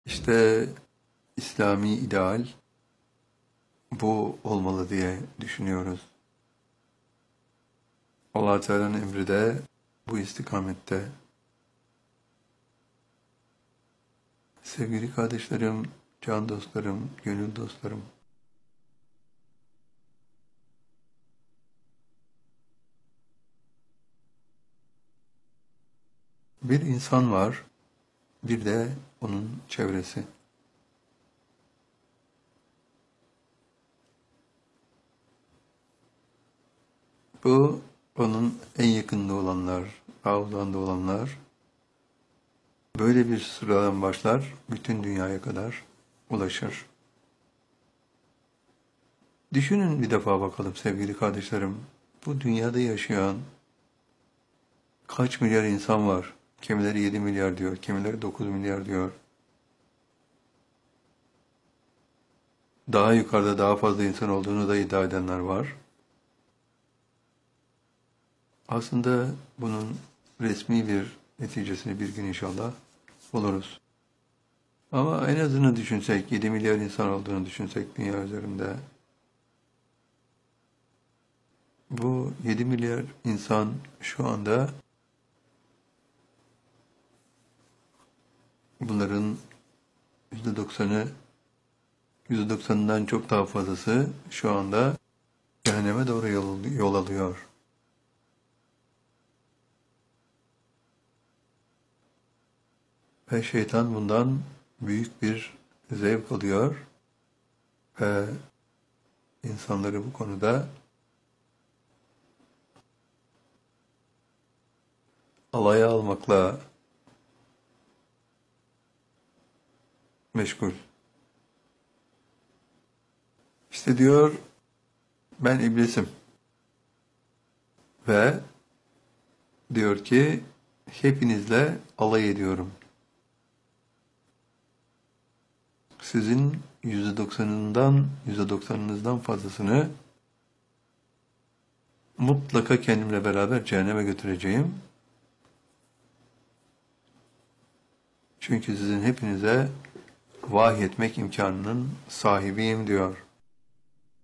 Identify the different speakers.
Speaker 1: İşte İslami ideal bu olmalı diye düşünüyoruz. Allah Teala'nın emri de bu istikamette. Sevgili kardeşlerim, can dostlarım, gönül dostlarım. Bir insan var, bir de onun çevresi. Bu onun en yakınında olanlar, daha uzağında olanlar. Böyle bir sıradan başlar, bütün dünyaya kadar ulaşır. Düşünün bir defa bakalım sevgili kardeşlerim. Bu dünyada yaşayan kaç milyar insan var? Kimileri 7 milyar diyor, kimileri 9 milyar diyor. Daha yukarıda daha fazla insan olduğunu da iddia edenler var. Aslında bunun resmi bir neticesini bir gün inşallah buluruz. Ama en azını düşünsek, 7 milyar insan olduğunu düşünsek dünya üzerinde, bu 7 milyar insan şu anda bunların %90'ı, %90'ından çok daha fazlası şu anda cehenneme doğru yol alıyor. Ve şeytan bundan büyük bir zevk alıyor ve insanları bu konuda alaya almakla meşgul. İşte diyor, ben iblisim ve diyor ki hepinizle alay ediyorum. Sizin %90'ınızdan fazlasını mutlaka kendimle beraber cehenneme götüreceğim. Çünkü sizin hepinize vahyetmek imkanının sahibiyim diyor.